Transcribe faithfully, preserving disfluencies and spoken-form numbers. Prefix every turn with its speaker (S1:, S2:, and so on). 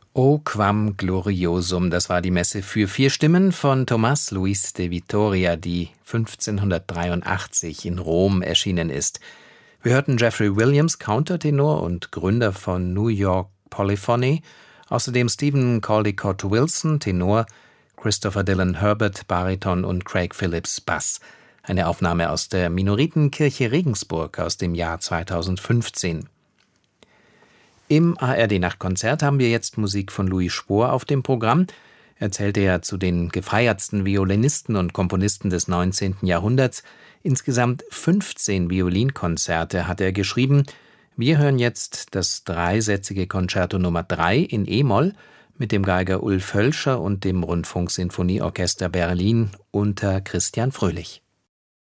S1: O quam gloriosum, das war die Messe für vier Stimmen von Tomás Luis de Vitoria, die fünfzehnhundertdreiundachtzig in Rom erschienen ist. Wir hörten Jeffrey Williams, Countertenor und Gründer von New York Polyphony, außerdem Stephen Caldecott Wilson, Tenor, Christopher Dylan Herbert, Bariton und Craig Phillips, Bass. Eine Aufnahme aus der Minoritenkirche Regensburg aus dem Jahr zweitausendfünfzehn. Im A R D-Nachtkonzert haben wir jetzt Musik von Louis Spohr auf dem Programm. Er zählte ja zu den gefeiertsten Violinisten und Komponisten des neunzehnten Jahrhunderts. Insgesamt fünfzehn Violinkonzerte hat er geschrieben. Wir hören jetzt das dreisätzige Concerto Nummer drei in E-Moll mit dem Geiger Ulf Hölscher und dem Rundfunksinfonieorchester Berlin unter Christian Fröhlich.